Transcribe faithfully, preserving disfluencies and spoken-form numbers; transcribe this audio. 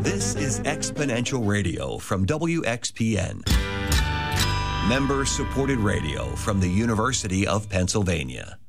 This is Exponential Radio from W X P N. Member-supported radio from the University of Pennsylvania.